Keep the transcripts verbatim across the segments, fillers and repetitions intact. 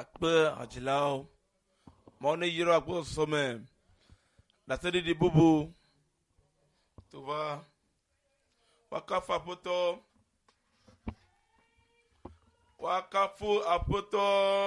akpe adilao mone yiro akpo some la sedi di bubu tu va wakafa poto wakafu apoto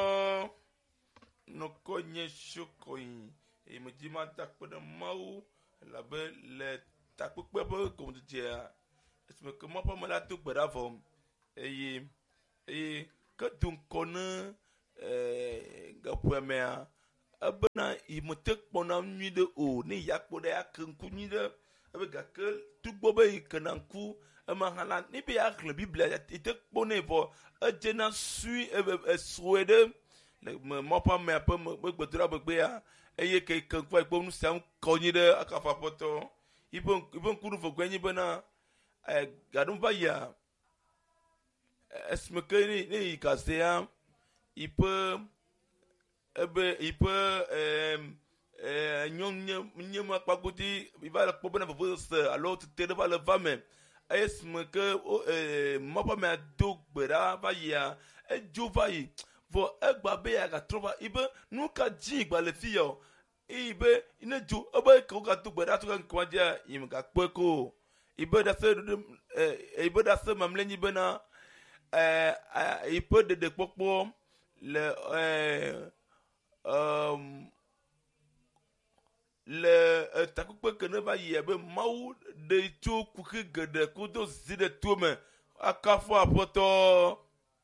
no konye shukoi e mujima takpada mau la be le takpukpe bo ko dia esme ko mo pa mala tu gbara vom e e ka dun kona eh gapwemea abana i motek pona nwide o ni yakpo da akanku nwide abe gakel tugbo be kananku ama hala ni be akle biblia ite pone vo ajena sui e swede le mo pa me pa me gbotura begbe ya eye ke kanku e gbonu sam konyide akafa poto ibon ibon kuru fo gwenyi bana eh gadum ba ya esmeke ni ni kasea il peut ebe il peut euh euh nyon nyema kpagoti il va le problème pour ça alors tu te va le va même est-ce que euh mapa me do gbera va ya e jo va yi vo egba be ya ga trova ibe nu ka ji gba le fi yo ibe ine jo ebe ko ga do gbera to kan kwa dia im ga peko ibe da se eh ibe da se mamlenyi be na eh il peut de de popo le euh um le takukpe que ne va y be mau de tu kuki gede kudo zide tume akafu apoto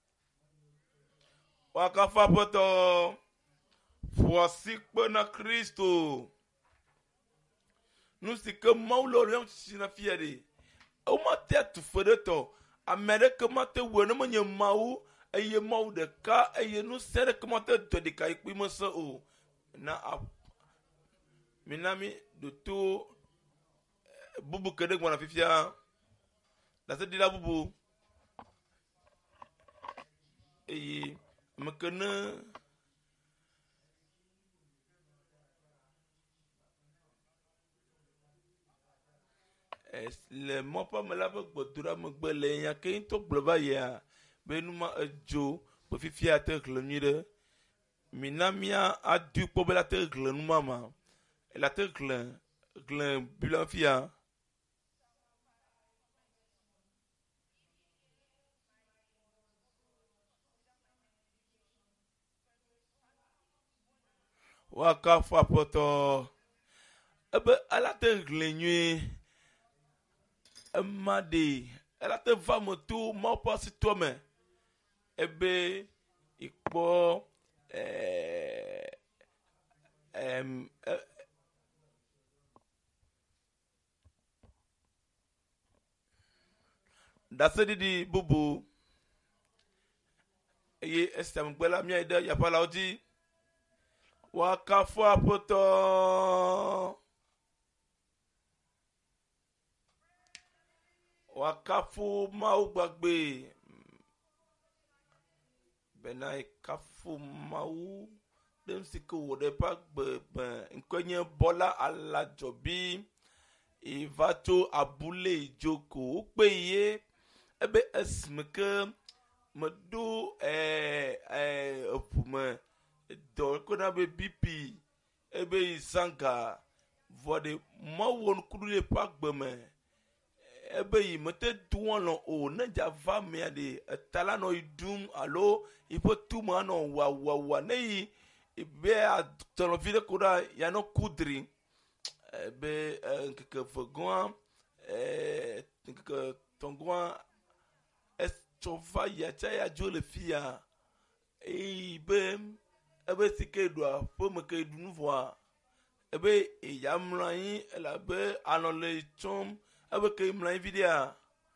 wakafu apoto fuasikpe na Kristo nous c'est que mau lo rien sina fieri o ma tête fedeto amerika mate wona manya mau eye mau de ka eye nu sere comment te de kai kwi mo so o na minami de to bubu kede gwana fifia la se dila bubu eye makana es le mo pa me la gbotura mo gbele yan ke to glova ya benuma ejo po fifia te glonire minamia a du po bela te glonu mama la te glen glen bilanfia waka fa poto ebe ala te glenue emade ala te va motu mo pa si to me ebe ikpo eh em dasedi di bubu eye estam gbela mi ide ya pala odi waka fo apoto waka fo mau gbagbe benai kafu mau dem siko wode pa gbe nkonye bola alajobi ivato abule ijoko peye ebe esmeke medo eh eh opume do kona be bp ebe isanga vode mawon kudule pa gbe me ebe yi mete duono o na java me de tala no idum alo ipo tuma no wa wa wa nei ibe a tono vide koda ya no kudri ebe nkeke fogon eh nkeke tongon es chova ya cha ya jole fia ibe ebe sike do fo me ke dunu voa ebe ya mran ela be anole chom ebe ke mran vidia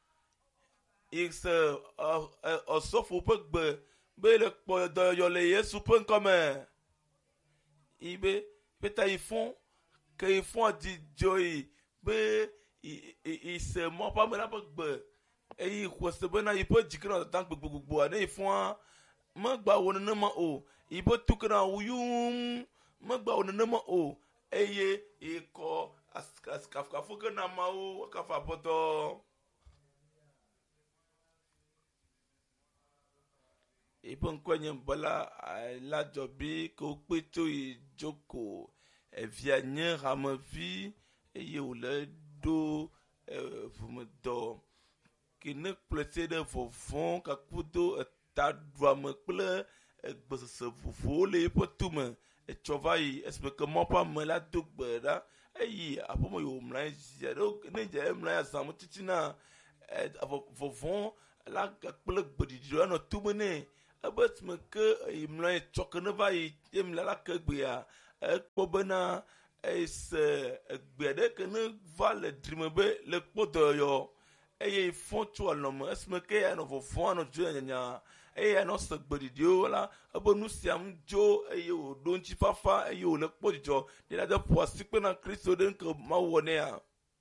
x o sofo pegbe be le po do yo le Yesu pe nkome ibe peta ifon que ifon di joy be i se mo pa me la pegbe e ko se be na ipo jikira tan gbogbo ani ifon ma gba won na ma o ibo tukra uyum ma gba won na ma o eye e ko askafka fuka na ma o ka fa poto ipo nkwenye bola la jobi ko peto ijoko evia nye ramavi eye ole do vumedo kine plese de vovon kakudo ta drame kple egbesese vovo le ipo tume etsova yi esme ke mo pa me la do gbe da eyi apomo yo mla ji do ne je mla azam titina vovon la kple gbedidi do no tume ne abet me ke imla chokene va yi imla la ke gbe ya ekpo bena ese gbede ke ne va le drimebe le kpodo yo eye fon tu alom esme ke ya no vovon no ju nya eye no se gbedidi o la abo nu siam jo eye o don chi fafa eye o le kpojo de la de po sikpe na Kristo den ke ma wone ya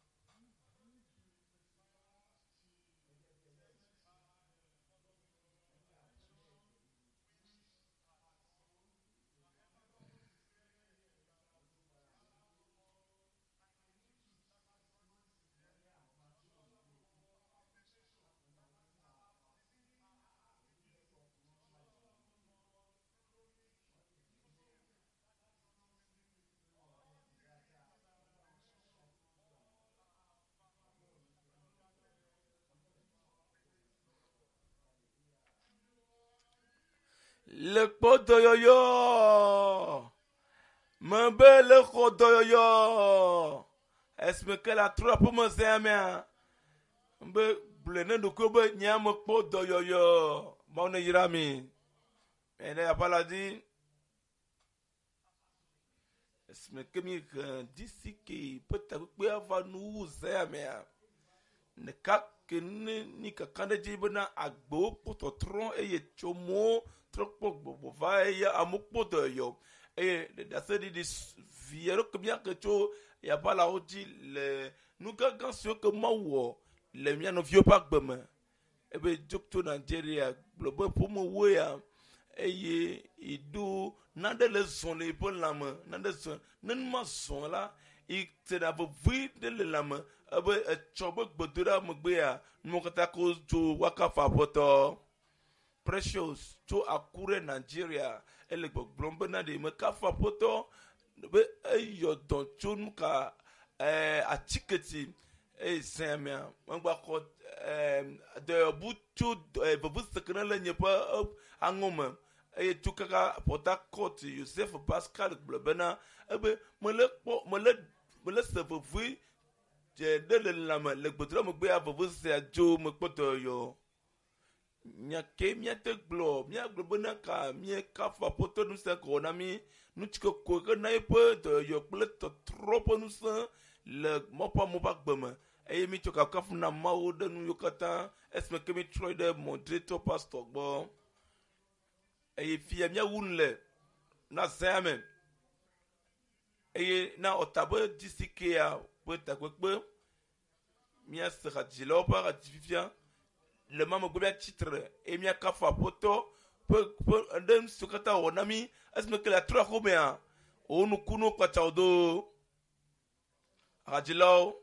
le kpodo yo yo me be le kpodo yo yo esme ke la trop me zemia be blene do ko be nya me kpodo yo yo ma ne yirami ene ya paladi esme ke mi disi ke peta ko pe ava nu zemia ne ka ke ni ka kande jibna agbo poto tron eye chomo trop bobo va eye amukpo de yo et da se di viero que bien que tu ya pas la odi le nous quand quand que mawo le mien no vieux pas gbeme e be jokto Nigeria globo pour mo we ya eye idu na de le son le bon lame na de son nan ma son la i te da bo vi de le lame e be e chobo gbodura mo gbe ya mo kata ko jo waka fa poto Precious to akure Nigeria ele gbogbo na de me ka fa poto be eyo don chun ka eh atiketi e semia ngba ko eh de butu e bobu sekena le nyepa angoma e tukaka Port Court Joseph Pascal Blobena ebe mele mele mele se vovu je de le lama le gbodro mo gbe avovu se ajo mo poto yo nyake miate glo mia glo na ka mie ka fa poto nu se ko na mi nu tiko ko ke na ipo de yo ple to trop nu se le mo pa mo ba gbema e mi to ka ka fu na ma o de nu yo kata esme ke mi try de moderator pastor gbo e fi mia wunle na semen e na otabo disike ya po ta ko pe mia se ka jilo pa ka tifia le maman gobe titre et mia kafa poto pe pe ndem sukata onami esme que la trois combien onu kuno kwa chaudo ajilo